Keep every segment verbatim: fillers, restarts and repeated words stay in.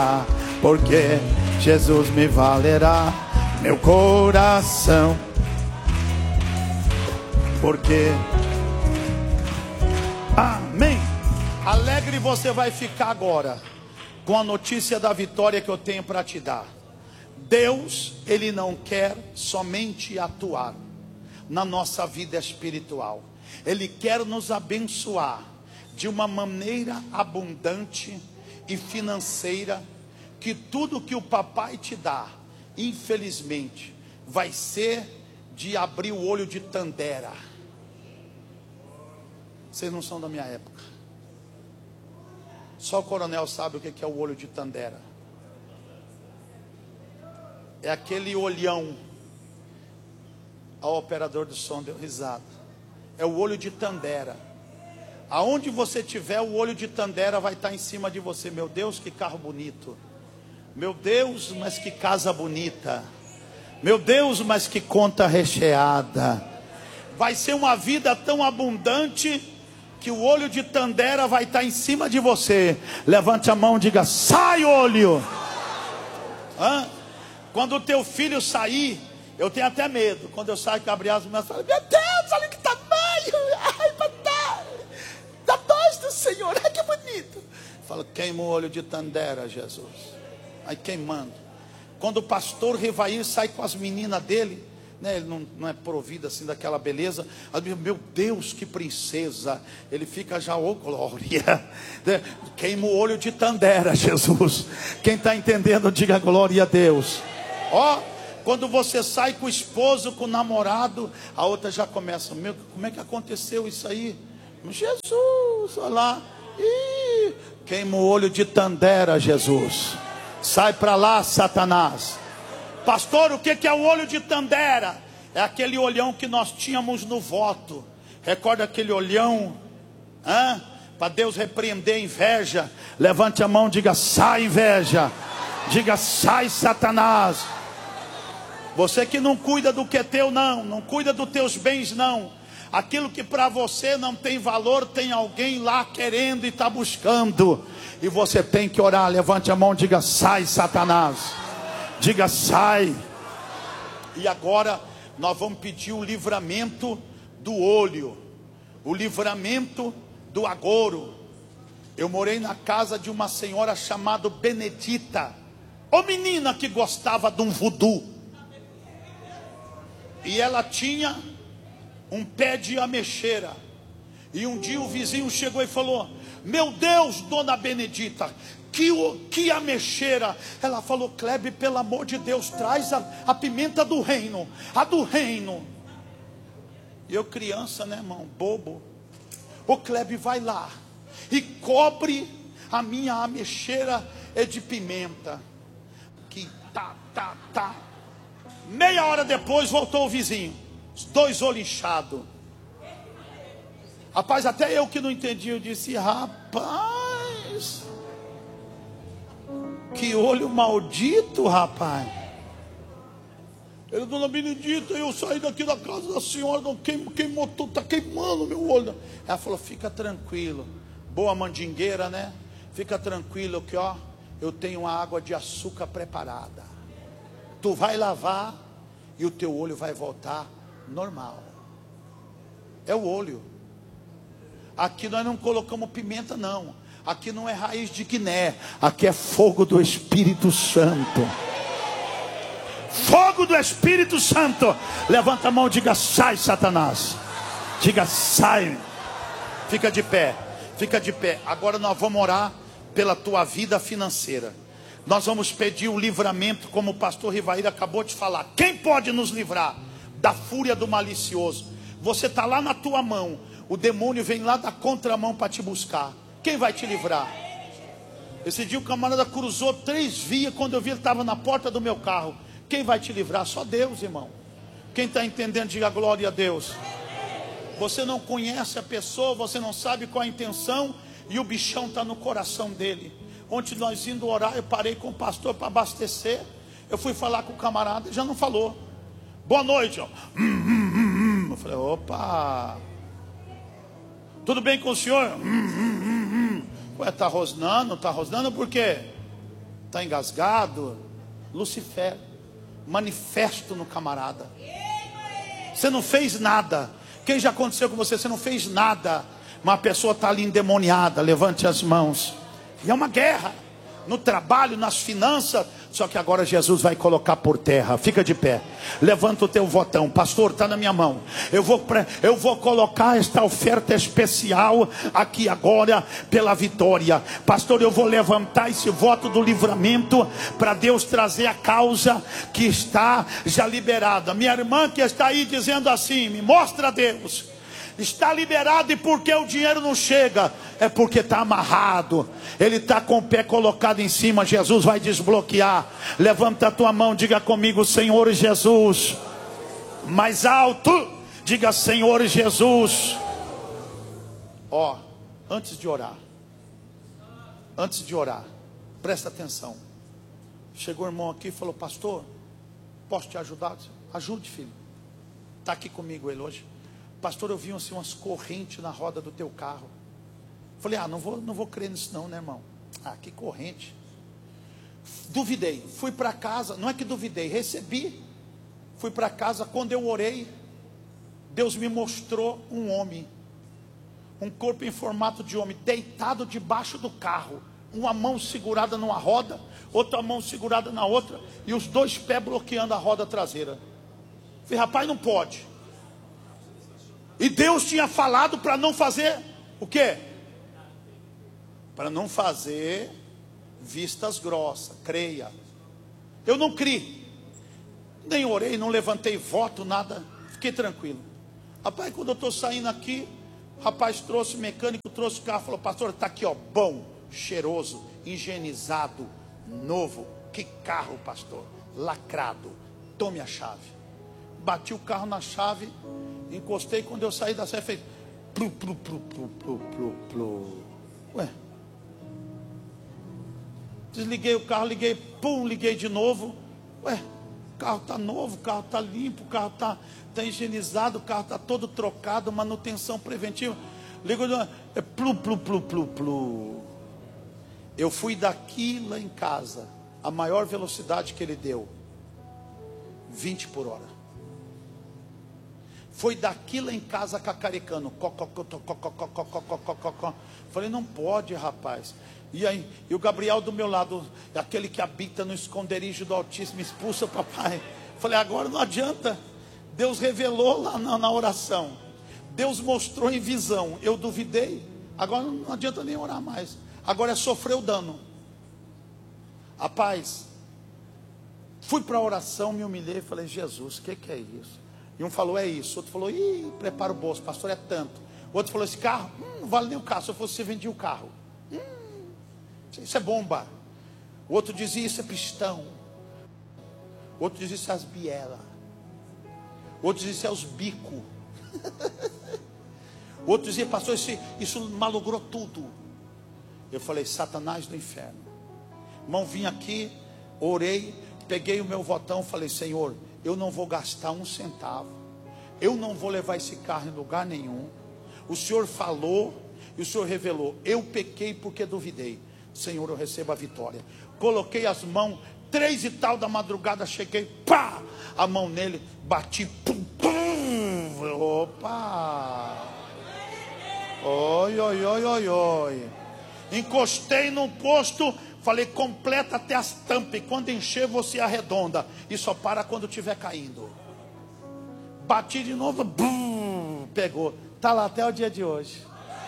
porque Jesus me valerá, meu coração. Porque amém. Alegre você vai ficar agora com a notícia da vitória que eu tenho para te dar. Deus, Ele não quer somente atuar na nossa vida espiritual. Ele quer nos abençoar de uma maneira abundante e financeira, que tudo que o papai te dá, infelizmente, vai ser de abrir o olho de Tandera. Vocês não são da minha época. Só o coronel sabe o que é o olho de Tandera. É aquele olhão. O operador do som deu risada. É o olho de Tandera. Aonde você tiver, o olho de Tandera vai estar em cima de você. Meu Deus, que carro bonito. Meu Deus, mas que casa bonita. Meu Deus, mas que conta recheada. Vai ser uma vida tão abundante que o olho de Tandera vai estar em cima de você. Levante a mão e diga: sai, olho. Hã? Quando o teu filho sair, eu tenho até medo. Quando eu saio com a Gabriela, as mulheres falam: meu Deus, olha que tamanho. Ai, papai, da voz do Senhor, ai que bonito. Fala: queima o olho de Tandera, Jesus. Aí queimando. Quando o pastor Rivair sai com as meninas dele, né, ele não, não é provido assim daquela beleza. Meu Deus, que princesa. Ele fica já, ô oh, glória. Queima o olho de Tandera, Jesus. Quem está entendendo, diga glória a Deus. Ó, oh, quando você sai com o esposo, com o namorado, a outra já começa: meu, como é que aconteceu isso aí? Jesus, olha lá. Ih, queima o olho de Tandera, Jesus. Sai para lá, Satanás. Pastor, o que é o olho de Tandera? É aquele olhão que nós tínhamos no voto. Recorda aquele olhão? Para Deus repreender a inveja. Levante a mão, diga: sai, inveja. Diga: sai, Satanás. Você que não cuida do que é teu, não. Não cuida dos teus bens, não. Aquilo que para você não tem valor, tem alguém lá querendo e está buscando. E você tem que orar. Levante a mão, diga: sai, Satanás. Diga: sai. E agora nós vamos pedir o livramento do olho, o livramento do agouro. Eu morei na casa de uma senhora chamada Benedita. Ô menina que gostava de um voodoo. E ela tinha um pé de ameixeira. E um dia o vizinho chegou e falou: meu Deus, dona Benedita, que, que ameixeira. Ela falou: Kleber, pelo amor de Deus, traz a, a pimenta do reino. A do reino. E eu criança, né, irmão, bobo. Ô Kleber, vai lá e cobre a minha ameixeira é de pimenta. Que tá, tá, tá. Meia hora depois voltou o vizinho, os dois olhos inchados. Rapaz, até eu que não entendi, eu disse: rapaz, que olho maldito, rapaz. Ele: dona Benedita, eu saí daqui da casa da senhora, não queimou, queimou tudo, está queimando meu olho. Ela falou: fica tranquilo, boa mandingueira, né? Fica tranquilo que ó, eu tenho uma água de açúcar preparada. Tu vai lavar e o teu olho vai voltar normal. É o olho. Aqui nós não colocamos pimenta, não. Aqui não é raiz de Guiné. Aqui é fogo do Espírito Santo. Fogo do Espírito Santo. Levanta a mão e diga: sai, Satanás. Diga: sai. Fica de pé. Fica de pé. Agora nós vamos orar pela tua vida financeira. Nós vamos pedir o livramento, como o pastor Rivair acabou de falar. Quem pode nos livrar da fúria do malicioso? Você está lá na tua mão, o demônio vem lá da contramão para te buscar. Quem vai te livrar? Esse dia o camarada cruzou três vias. Quando eu vi, ele estava na porta do meu carro. Quem vai te livrar? Só Deus, irmão. Quem está entendendo, diga glória a Deus. Você não conhece a pessoa, você não sabe qual a intenção, e o bichão está no coração dele. Ontem nós indo orar, eu parei com o pastor para abastecer. Eu fui falar com o camarada, ele já não falou. Boa noite. Ó. Hum, hum, hum, hum. Eu falei: opa, tudo bem com o senhor? Hum, hum, hum, hum. Ué, tá rosnando, tá rosnando por quê? Está engasgado? Lucifer, manifesto no camarada. Você não fez nada. Quem já aconteceu com você? Você não fez nada, mas a pessoa está ali endemoniada. Levante as mãos. E é uma guerra. No trabalho, nas finanças. Só que agora Jesus vai colocar por terra. Fica de pé. Levanta o teu votão. Pastor, está na minha mão. Eu vou, eu vou colocar esta oferta especial aqui agora pela vitória. Pastor, eu vou levantar esse voto do livramento para Deus trazer a causa que está já liberada. Minha irmã que está aí dizendo assim: me mostra Deus. Está liberado, e porque o dinheiro não chega? É porque está amarrado. Ele está com o pé colocado em cima. Jesus vai desbloquear. Levanta a tua mão, diga comigo: Senhor Jesus. Mais alto, diga: Senhor Jesus. Ó, antes de orar, antes de orar, presta atenção. Chegou o irmão aqui e falou: pastor, posso te ajudar? Ajude, filho. Está aqui comigo ele hoje. Pastor, eu vi assim, umas correntes na roda do teu carro. Falei: ah, não vou, não vou crer nisso não, né, irmão? Ah, que corrente. Duvidei, fui para casa. Não é que duvidei, recebi. Fui para casa, quando eu orei, Deus me mostrou um homem, um corpo em formato de homem, deitado debaixo do carro, uma mão segurada numa roda, outra mão segurada na outra, e os dois pés bloqueando a roda traseira. Falei: rapaz, não pode. E Deus tinha falado para não fazer o quê? Para não fazer vistas grossas. Creia. Eu não criei, nem orei, não levantei voto, nada. Fiquei tranquilo. Rapaz, quando eu estou saindo aqui, rapaz trouxe, mecânico trouxe o carro, falou: pastor, está aqui ó, bom, cheiroso, higienizado, novo. Que carro, pastor? Lacrado. Tome a chave. Bati o carro na chave, encostei. Quando eu saí da serra, fez plu, plu, plu, plu, plu, plu, plu. Ué, desliguei o carro, liguei, pum, liguei de novo. Ué, o carro está novo, o carro está limpo, o carro está tá higienizado, o carro está todo trocado, manutenção preventiva. Ligo, é plu, plu, plu, plu, plu. Eu fui daqui lá em casa, a maior velocidade que ele deu, vinte por hora. Foi daqui lá em casa cacaricando. Falei: não pode, rapaz. E aí, e o Gabriel do meu lado, aquele que habita no esconderijo do Altíssimo, expulsa o papai. Falei: agora não adianta. Deus revelou lá na, na oração. Deus mostrou em visão. Eu duvidei. Agora não adianta nem orar mais. Agora é sofrer o dano. Rapaz, fui para a oração, me humilhei e falei: Jesus, o que, que é isso? E um falou: é isso. Outro falou: ih, prepara o bolso, pastor, é tanto. Outro falou: esse carro, hum, não vale nem o carro. Se eu fosse, você vendia o carro. Hum, isso é bomba. O outro dizia: isso é pistão. O outro dizia: isso é as bielas. O outro dizia: isso é os bicos. O outro dizia: pastor, isso, isso malogrou tudo. Eu falei: Satanás do inferno. Irmão, vim aqui, orei, peguei o meu votão, falei: Senhor, eu não vou gastar um centavo. Eu não vou levar esse carro em lugar nenhum. O Senhor falou e o Senhor revelou. Eu pequei porque duvidei. Senhor, eu recebo a vitória. Coloquei as mãos, três e tal da madrugada, cheguei, pá, a mão nele, bati, pum, pum, opa, oi, oi, oi, oi, oi. Encostei num posto, falei: completa até as tampas, e quando encher você arredonda, e só para quando estiver caindo. Bati de novo, bum, pegou. Está lá até o dia de hoje.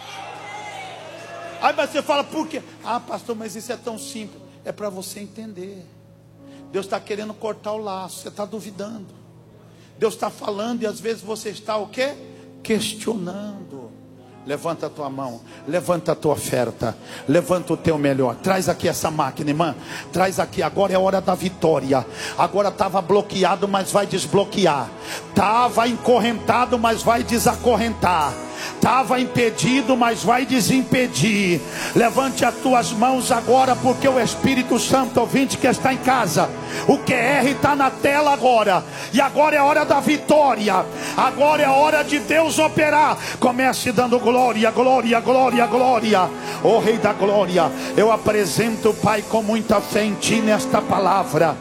Aí você fala: por quê? Ah, pastor, mas isso é tão simples. É para você entender. Deus está querendo cortar o laço, você está duvidando. Deus está falando e às vezes você está o quê? Questionando. Levanta a tua mão, levanta a tua oferta, levanta o teu melhor. Traz aqui essa máquina, irmã. Traz aqui, agora é a hora da vitória. Agora estava bloqueado, mas vai desbloquear. Estava encorrentado, mas vai desacorrentar. Estava impedido, mas vai desimpedir. Levante as tuas mãos agora, porque o Espírito Santo, ouvinte que está em casa, o Q R está na tela agora. E agora é a hora da vitória. Agora é a hora de Deus operar. Comece dando glória, glória, glória, glória. Ó Rei da glória, eu apresento, Pai, com muita fé em Ti nesta palavra.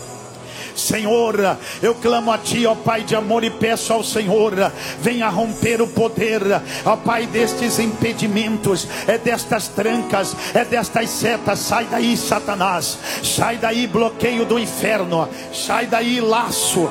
Senhor, eu clamo a Ti, ó Pai de amor, e peço ao Senhor, venha romper o poder, ó Pai, destes impedimentos, é destas trancas, é destas setas. Sai daí, Satanás, sai daí, bloqueio do inferno, sai daí, laço.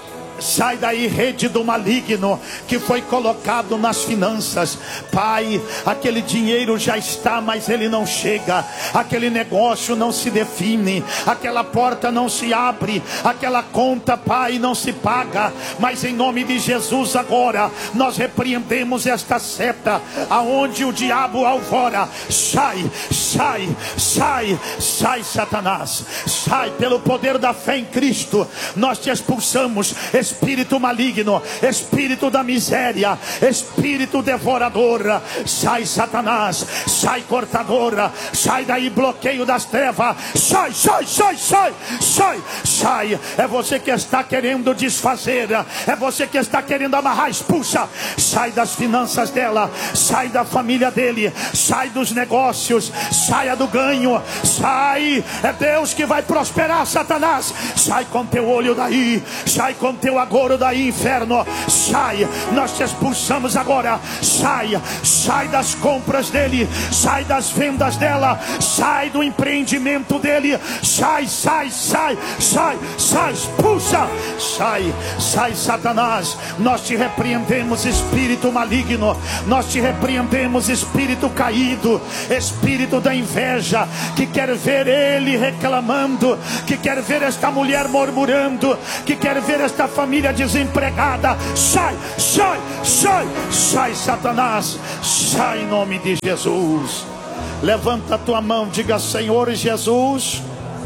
Sai daí, rede do maligno que foi colocado nas finanças. Pai, aquele dinheiro já está, mas ele não chega. Aquele negócio não se define. Aquela porta não se abre. Aquela conta, Pai, não se paga. Mas em nome de Jesus agora, nós repreendemos esta seta aonde o diabo alvora. Sai, sai, sai, sai, Satanás. Sai pelo poder da fé em Cristo. Nós te expulsamos, espírito maligno, espírito da miséria, espírito devorador. Sai, Satanás, sai, cortadora, sai daí, bloqueio das trevas. Sai, sai, sai, sai, sai, sai. É você que está querendo desfazer, é você que está querendo amarrar, expulsa. Sai das finanças dela, sai da família dele, sai dos negócios, saia do ganho, sai. É Deus que vai prosperar, Satanás. Sai com teu olho daí, sai com teu agora daí, inferno, sai. Nós te expulsamos agora. Sai, sai das compras dele, sai das vendas dela, sai do empreendimento dele. Sai, sai, sai, sai, sai, expulsa. Sai, sai, Satanás. Nós te repreendemos, espírito maligno. Nós te repreendemos, espírito caído, espírito da inveja, que quer ver ele reclamando, que quer ver esta mulher murmurando, que quer ver esta família desempregada. Sai, sai, sai, sai, Satanás. Sai em nome de Jesus. Levanta a tua mão, diga: Senhor Jesus.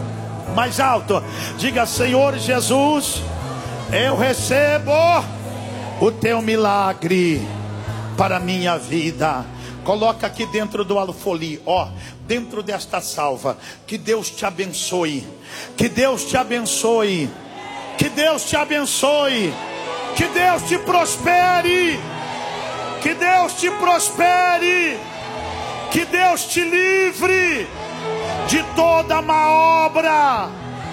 Mais alto, diga: Senhor Jesus, eu recebo o teu milagre para a minha vida. Coloca aqui dentro do alfoli, ó, dentro desta salva. Que Deus te abençoe. Que Deus te abençoe. Que Deus te abençoe. Que Deus te prospere. Que Deus te prospere. Que Deus te livre de toda má obra.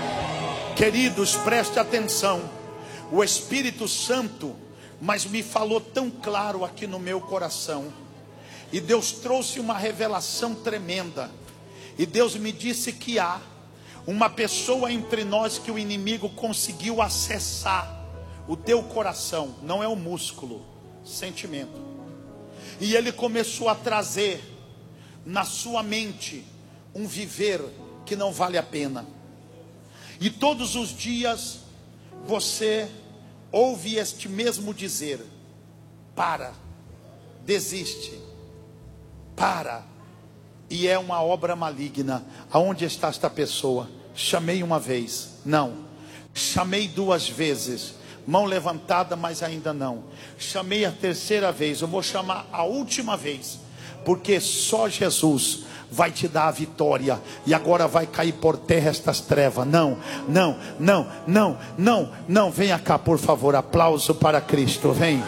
Queridos, preste atenção. O Espírito Santo, mas me falou tão claro aqui no meu coração. E Deus trouxe uma revelação tremenda. E Deus me disse que há uma pessoa entre nós que o inimigo conseguiu acessar o teu coração. Não é o músculo, sentimento. E ele começou a trazer na sua mente um viver que não vale a pena. E todos os dias você ouve este mesmo dizer: para, desiste, para. E é uma obra maligna. Aonde está esta pessoa? Chamei uma vez, não. Chamei duas vezes, mão levantada, mas ainda não. Chamei a terceira vez, eu vou chamar a última vez, porque só Jesus vai te dar a vitória. E agora vai cair por terra estas trevas. Não, não, não, não, não, não. Venha cá, por favor. Aplauso para Cristo. Vem.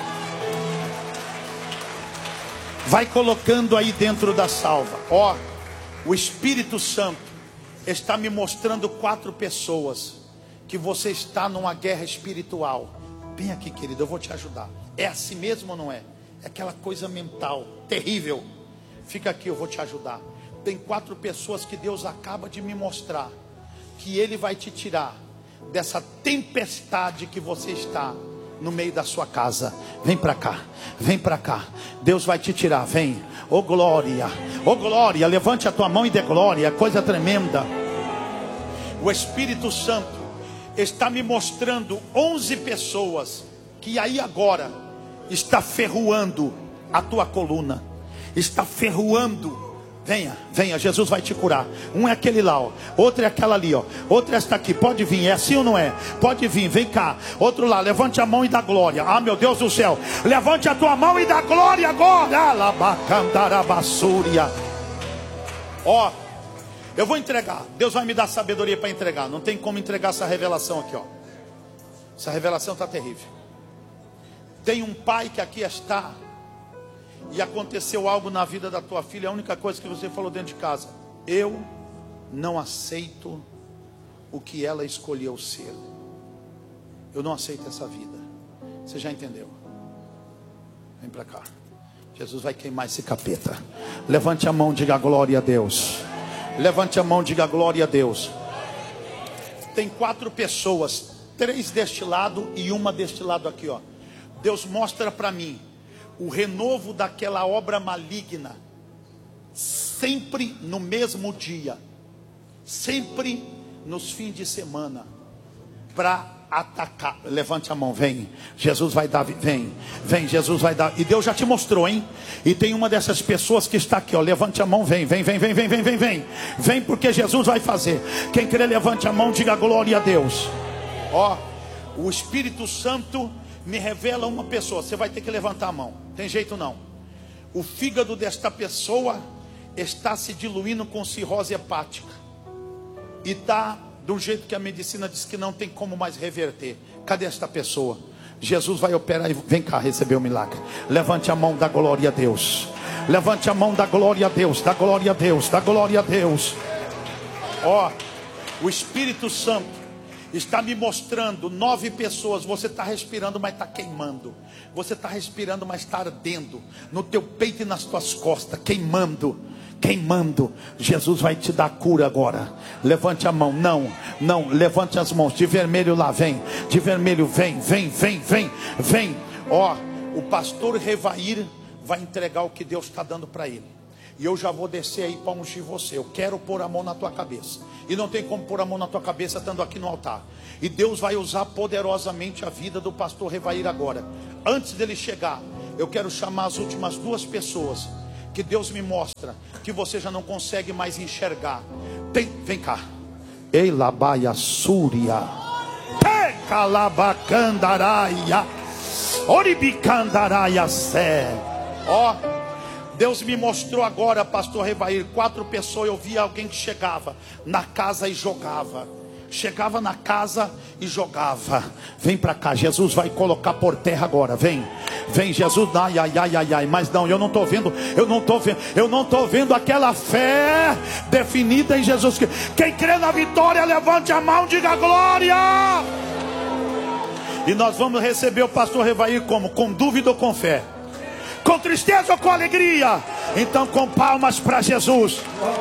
Vai colocando aí dentro da salva. Ó, o Espírito Santo está me mostrando quatro pessoas que você está numa guerra espiritual. Vem aqui, querido, eu vou te ajudar. É assim mesmo ou não é? É aquela coisa mental terrível. Fica aqui, eu vou te ajudar. Tem quatro pessoas que Deus acaba de me mostrar que Ele vai te tirar dessa tempestade que você está no meio da sua casa. Vem para cá, vem para cá. Deus vai te tirar, vem. Ô glória, ô glória. Levante a tua mão e dê glória. Coisa tremenda. O Espírito Santo está me mostrando onze pessoas que aí agora está ferroando a tua coluna. Está ferroando. Venha, venha, Jesus vai te curar. Um é aquele lá, ó. Outro é aquela ali, ó. Outro é esta aqui, pode vir, é assim ou não é? Pode vir, vem cá. Outro lá, levante a mão e dá glória. Ah, meu Deus do céu, levante a tua mão e dá glória agora. Alabacandarabasúria. Ó, eu vou entregar. Deus vai me dar sabedoria para entregar. Não tem como entregar essa revelação aqui, ó. Essa revelação está terrível. Tem um pai que aqui está, e aconteceu algo na vida da tua filha, a única coisa que você falou dentro de casa: eu não aceito o que ela escolheu ser. Eu não aceito essa vida. Você já entendeu? Vem para cá. Jesus vai queimar esse capeta. Levante a mão, diga glória a Deus. Levante a mão, diga glória a Deus. Tem quatro pessoas, três deste lado e uma deste lado aqui, ó. Deus mostra para mim o renovo daquela obra maligna, sempre no mesmo dia, sempre nos fins de semana, para atacar. Levante a mão, vem. Jesus vai dar, vem, vem, Jesus vai dar. E Deus já te mostrou, hein? E tem uma dessas pessoas que está aqui, ó. Levante a mão, vem, vem, vem, vem, vem, vem, vem, vem. Vem, porque Jesus vai fazer. Quem crê, levante a mão, diga glória a Deus. Ó, o Espírito Santo me revela uma pessoa. Você vai ter que levantar a mão. Tem jeito não. O fígado desta pessoa está se diluindo com cirrose hepática. E está do jeito que a medicina diz que não tem como mais reverter. Cadê esta pessoa? Jesus vai operar e vem cá receber o milagre. Levante a mão, da glória a Deus. Levante a mão, da glória a Deus. Da glória a Deus, da glória a Deus. Ó, o Espírito Santo está me mostrando nove pessoas. Você está respirando, mas está queimando. Você está respirando, mas está ardendo no teu peito e nas tuas costas, queimando, queimando. Jesus vai te dar cura agora. Levante a mão. Não, não, levante as mãos. De vermelho lá, vem. De vermelho, vem, vem, vem, vem, vem. Ó, o pastor Revair vai entregar o que Deus está dando para ele. E eu já vou descer aí para ungir você. Eu quero pôr a mão na tua cabeça. E não tem como pôr a mão na tua cabeça estando aqui no altar. E Deus vai usar poderosamente a vida do pastor Revair agora. Antes dele chegar, eu quero chamar as últimas duas pessoas que Deus me mostra que você já não consegue mais enxergar. Tem, vem cá. Eilabaia Súria. Pecalabacandaraia. Oribicandaraia Sé. Ó, Deus me mostrou agora, pastor Revair, quatro pessoas. Eu via alguém que chegava na casa e jogava. Chegava na casa e jogava. Vem para cá, Jesus vai colocar por terra agora. Vem, vem Jesus. Ai, ai, ai, ai, ai. Mas não, eu não estou vendo. Eu não estou vendo. Eu não estou vendo aquela fé definida em Jesus. Quem crê na vitória, levante a mão, diga glória. E nós vamos receber o pastor Revair como? Com dúvida ou com fé? Com tristeza ou com alegria? Então com palmas para Jesus.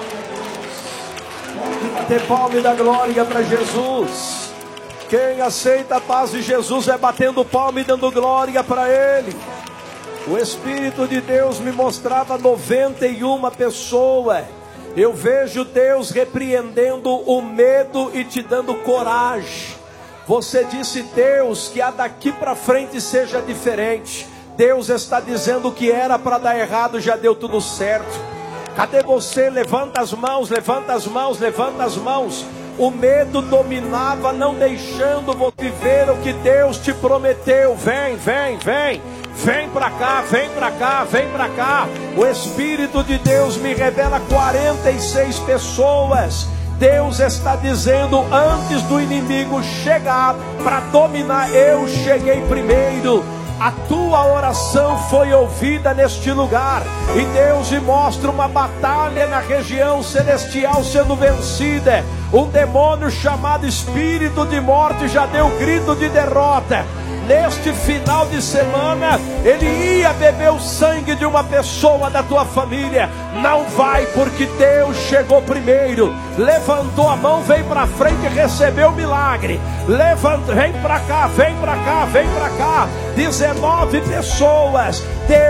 Bater palma e dar glória para Jesus. Quem aceita a paz de Jesus é batendo palma e dando glória para Ele. O Espírito de Deus me mostrava noventa e uma pessoas. Eu vejo Deus repreendendo o medo e te dando coragem. Você disse, Deus, que a daqui para frente seja diferente. Deus está dizendo que era para dar errado, já deu tudo certo. Cadê você? Levanta as mãos, levanta as mãos, levanta as mãos. O medo dominava, não deixando você viver o que Deus te prometeu. Vem, vem, vem. Vem para cá, vem para cá, vem para cá. O Espírito de Deus me revela quarenta e seis pessoas. Deus está dizendo, antes do inimigo chegar para dominar, eu cheguei primeiro. A tua oração foi ouvida neste lugar. E Deus me mostra uma batalha na região celestial sendo vencida. Um demônio chamado espírito de morte já deu grito de derrota. Neste final de semana, ele ia beber o sangue de uma pessoa da tua família. Não vai, porque Deus chegou primeiro. Levantou a mão, vem para frente e recebeu o milagre. Levanta, vem para cá, vem para cá, vem para cá. dezenove pessoas. Deus